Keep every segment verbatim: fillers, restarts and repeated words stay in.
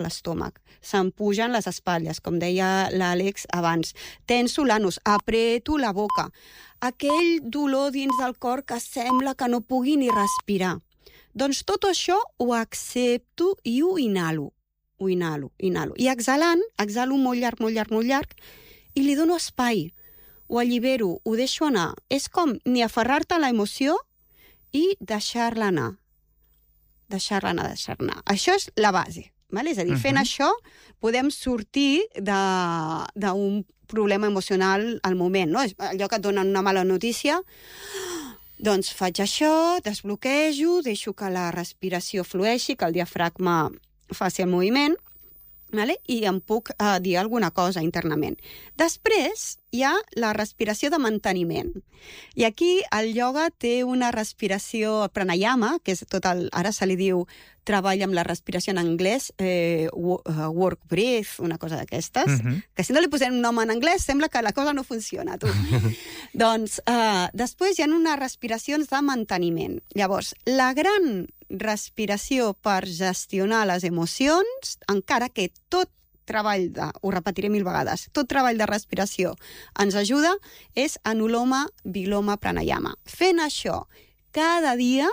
l'estómac, se'm pugen les espatlles, com deia l'Àlex abans, tenso l'anus, apreto la boca, aquell dolor dins del cor que sembla que no pugui ni respirar. Doncs tot això ho accepto i ho inhalo, ho inhalo, inhalo. I exhalant, exhalo molt llarg, molt llarg, molt llarg, i li dono espai, ho allibero, ho deixo anar. És com ni aferrar-te a l'emoció i deixar-la anar. Deixar-la anar, deixar-la anar. Això és la base. Vale? És a dir, fent uh-huh. això podem sortir d'un problema emocional al moment. No? Allò que et donen una mala notícia, doncs faig això, desbloquejo, deixo que la respiració flueixi, que el diafragma faci el moviment, vale? I em puc uh, dir alguna cosa internament. Després hi ha la respiració de manteniment. I aquí el ioga té una respiració pranayama, que és tot el, ara se li diu treball amb la respiració en anglès, eh, work breath, una cosa d'aquestes, uh-huh. que si no li posem un nom en anglès sembla que la cosa no funciona, tu. Doncs eh, després hi ha unes respiracions de manteniment. Llavors, la gran respiració per gestionar les emocions, encara que tot treball de, ho repetiré mil vegades, tot treball de respiració ens ajuda, és Anuloma Viloma Pranayama. Fent això cada dia,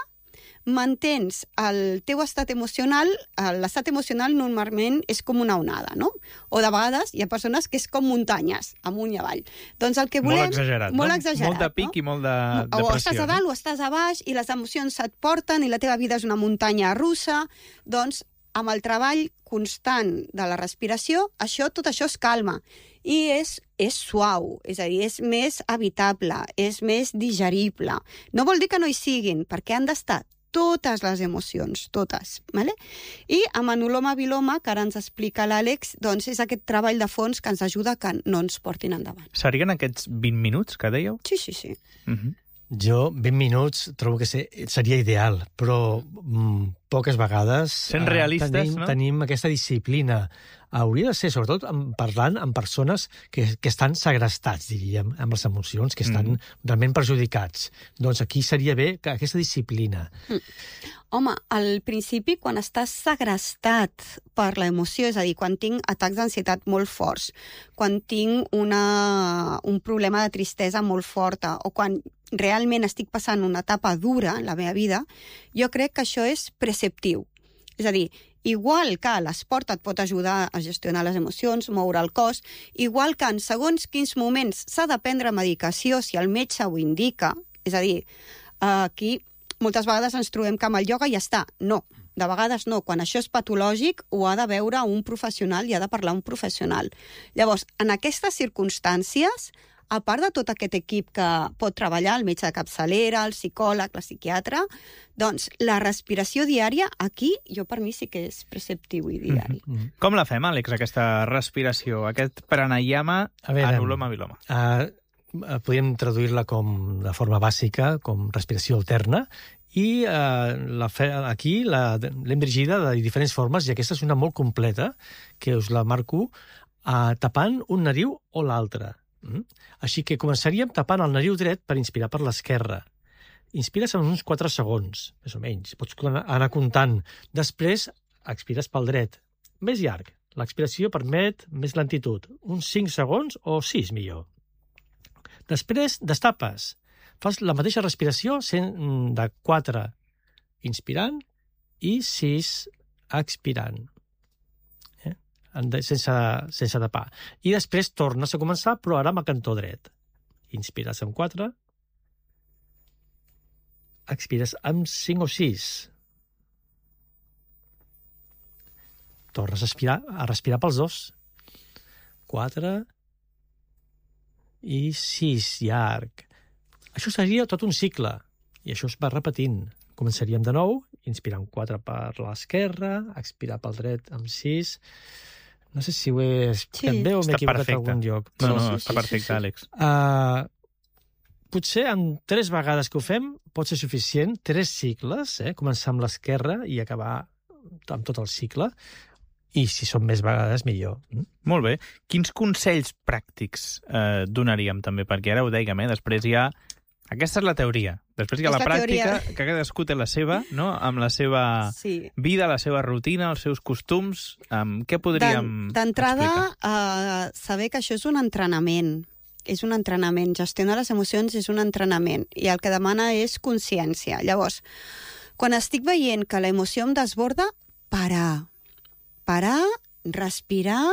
mantens el teu estat emocional, l'estat emocional normalment és com una onada, no? O de vegades hi ha persones que és com muntanyes, amunt i avall. Doncs el que volem... Molt exagerat, molt no? exagerat, molt de pic no? I molt de, de o pressió. O estàs a dalt no? o estàs a baix i les emocions se't porten i la teva vida és una muntanya russa, doncs amb el treball constant de la respiració, això, tot això es calma i és, és suau, és a dir, és més habitable, és més digerible. No vol dir que no hi siguin, perquè han d'estar totes les emocions, totes. Vale? I amb Anuloma Viloma, que ara ens explica l'Àlex, doncs és aquest treball de fons que ens ajuda que no ens portin endavant. Serien aquests vint minuts que dèieu? Sí, sí, sí. Uh-huh. Jo, vint minuts, trobo que seria ideal, però mm, poques vegades Sent realistes, tenim, no? tenim aquesta disciplina. Hauria de ser, sobretot, amb, parlant amb persones que, que estan segrestats, diríem, amb les emocions, que estan mm. realment perjudicats. Doncs aquí seria bé que aquesta disciplina. Mm. Home, al principi, quan estàs segrestat per l'emoció, és a dir, quan tinc atacs d'ansietat molt forts, quan tinc una, un problema de tristesa molt forta, o quan realment estic passant una etapa dura en la meva vida, jo crec que això és preceptiu. És a dir, igual que l'esport et pot ajudar a gestionar les emocions, moure el cos, igual que en segons quins moments s'ha de prendre medicació si el metge ho indica, és a dir, aquí moltes vegades ens trobem que amb el ioga ja està. No, de vegades no. Quan això és patològic ho ha de veure un professional i ha de parlar un professional. Llavors, en aquestes circumstàncies, a part de tot aquest equip que pot treballar, el metge de capçalera, el psicòleg, la psiquiatra, doncs la respiració diària, aquí, jo per mi sí que és preceptiu i diari. Mm-hmm. Com la fem, Àlex, aquesta respiració, aquest pranayama Anuloma Viloma? Uh, podríem traduir-la com de forma bàsica, com respiració alterna, i uh, la fe, aquí l'hem dirigida de diferents formes, i aquesta és una molt completa, que us la marco uh, tapant un nariu o l'altre. Mm? Així que començaríem tapant el nariu dret per inspirar per l'esquerra. Inspires en uns quatre segons, més o menys. Pots anar comptant. Després expires pel dret. Més llarg. L'expiració permet més lentitud. Uns cinc segons o sis, millor. Després destapes. Fas la mateixa respiració de quatre inspirant i sis expirant. Sense, sense tapar. I després tornes a començar, però ara amb el cantó dret. Inspires amb quatre, expires amb cinc o sis. Tornes a, aspirar, a respirar pels dos. Quatre i sis, llarg. Això seria tot un cicle, i això es va repetint. Començaríem de nou, inspirant quatre per l'esquerra, expirar pel dret amb sis. No sé si ho he explicat sí. bé o m'he equivocat a algun lloc. No, no, sí, sí, està sí, perfecte, sí, sí. Àlex. Uh, potser en tres vegades que ho fem pot ser suficient, tres cicles, eh? Començar amb l'esquerra i acabar amb tot el cicle, i si són més vegades, millor. Mm? Molt bé. Quins consells pràctics eh, donaríem també? Perquè ara ho dèiem, eh? Després hi ha Aquesta és la teoria. Després hi ha És la, la pràctica, teoria. que cadascú té la seva, no? Amb la seva Sí. vida, la seva rutina, els seus costums. Um, què podríem D'entrada, explicar? uh, saber que això és un entrenament. És un entrenament. Gestionar les emocions és un entrenament. I el que demana és consciència. Llavors, quan estic veient que la emoció em desborda, parar. Parar, respirar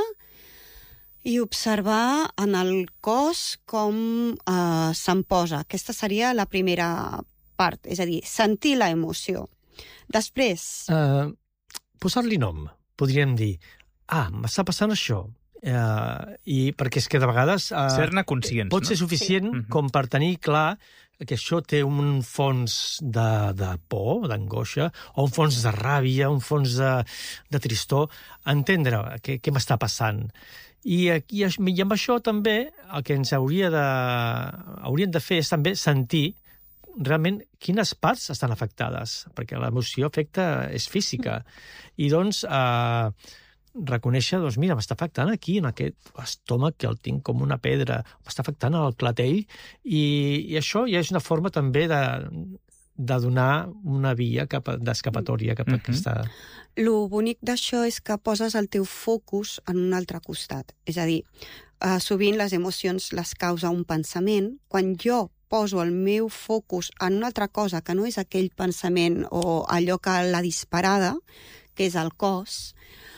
i observar en el cos com eh, se'm posa. Aquesta seria la primera part, és a dir, sentir la emoció. Després... Uh, posar-li nom. Podríem dir, ah, m'està passant això. Uh, i perquè és que de vegades... Uh, Ser-ne conscients, pot no? ser suficient Sí. com per tenir clar que això té un fons de, de por, d'angoixa, o un fons de ràbia, un fons de, de tristor, entendre què, què m'està passant. I, i, I amb això també el que ens hauria de, hauríem de fer és també sentir realment quines parts estan afectades, perquè l'emoció afecta és física. I doncs eh, reconèixer, doncs mira, m'està afectant aquí, en aquest estómac, que el tinc com una pedra, m'està afectant el clatell, i, i això ja és una forma també de, de donar una via cap a, d'escapatòria cap a Mhm. aquesta... Lo bonic d'això és que poses el teu focus en un altre costat. És a dir, eh, sovint les emocions les causa un pensament. Quan jo poso el meu focus en una altra cosa que no és aquell pensament o allò que l'ha disparada, que és el cos,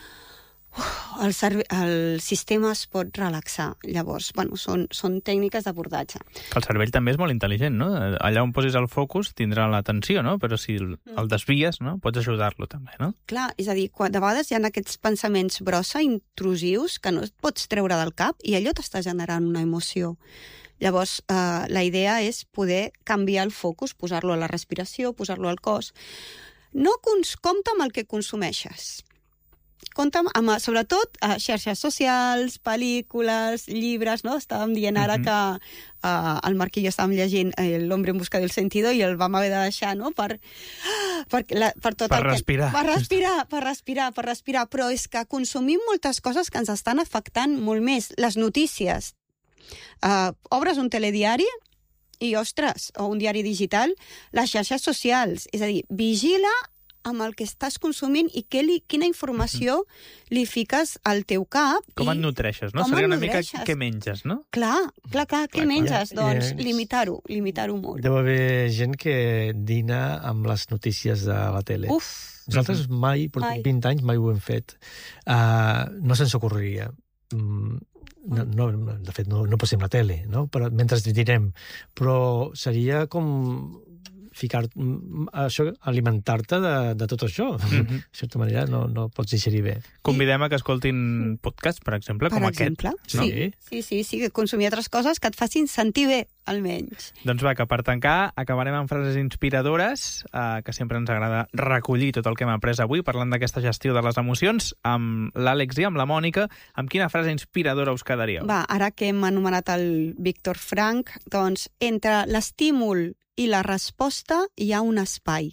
el, el sistema es pot relaxar. Llavors, bueno, són, són tècniques d'abordatge. El cervell també és molt intel·ligent, no? Allà on posis el focus tindrà l'atenció, no? Però si el, el desvies, no? Pots ajudar-lo també, no? Clar, és a dir, quan, de vegades hi ha aquests pensaments brossa, intrusius, que no et pots treure del cap i allò t'està generant una emoció. Llavors, eh, la idea és poder canviar el focus, posar-lo a la respiració, posar-lo al cos. No cons compta amb el que consumeixes. Compta amb, sobretot, eh, xarxes socials, pel·lícules, llibres, no? Estàvem dient ara Mhm. que eh, el Marc i jo estàvem llegint eh, L'hombre en busca del sentido i el vam haver de deixar, no?, per, per, la, per tot Per el respirar. Que, per respirar, per respirar, per respirar. Però és que consumim moltes coses que ens estan afectant molt més. Les notícies. Uh, obres un telediari i, ostres, o un diari digital, les xarxes socials. És a dir, vigila amb el que estàs consumint i que li, quina informació li fiques al teu cap. Com i et nutreixes, no? com Seria et una mica nodreixes. què menges, no? Clar, clar, clar, què Clar, menges? clar. Doncs Eh, limitar-ho, limitar-ho molt. Deu haver gent que dina amb les notícies de la tele. Uf, Nosaltres mai, portem Mai. vint anys, mai ho hem fet. Uh, no se'ns ocorreria. Mm, no, no, de fet, no, no posem la tele, no? Però, mentre direm. Però seria com ficar això, alimentar-te de, de tot això. Mhm. De certa manera no, no pots digerir bé. Convidem a que escoltin podcasts, per exemple, per com exemple. aquest. No? Sí, sí, sí, sí, que consumir altres coses que et facin sentir bé, almenys. Doncs va, que per tancar acabarem amb frases inspiradores, eh, que sempre ens agrada recollir tot el que hem après avui, parlant d'aquesta gestió de les emocions, amb l'Àlex i amb la Mònica. Amb quina frase inspiradora us quedaríeu? Va, ara que hem anomenat el Víctor Frank, doncs entre l'estímul i la resposta hi ha un espai.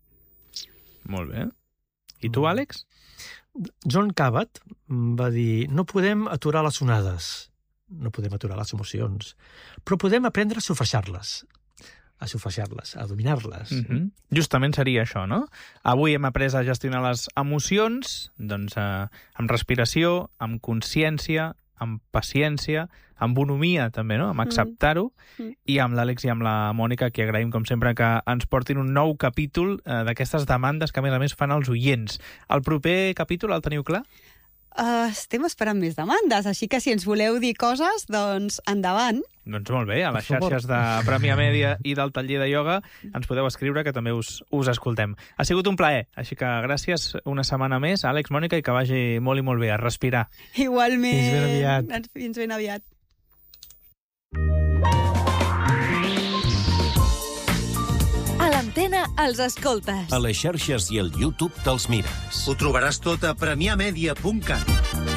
Molt bé. I tu, Àlex? John Cabot va dir: no podem aturar les onades, no podem aturar les emocions, però podem aprendre a surfejar-les, a surfejar-les, a dominar-les. Mm -hmm. Justament seria això, no? Avui hem après a gestionar les emocions, doncs eh, amb respiració, amb consciència, amb paciència, amb bonomia també, no? Amb acceptar-ho, Mm. i amb l'Àlex i amb la Mònica, que agraïm com sempre que ens portin un nou capítol eh, d'aquestes demandes que a més a més fan els oients. El proper capítol el teniu clar? Uh, estem esperant més demandes, així que si ens voleu dir coses, doncs endavant. Doncs molt bé, a les Per favor. xarxes de Premià Mèdia i del taller de ioga ens podeu escriure, que també us, us escoltem. Ha sigut un plaer, així que gràcies una setmana més, Àlex, Mònica, i que vagi molt i molt bé, a respirar. Igualment. Fins ben aviat. Fins ben aviat. A l'antena els escoltes. A les xarxes i al YouTube te'ls mires. Ho trobaràs tot a premià media punt cat.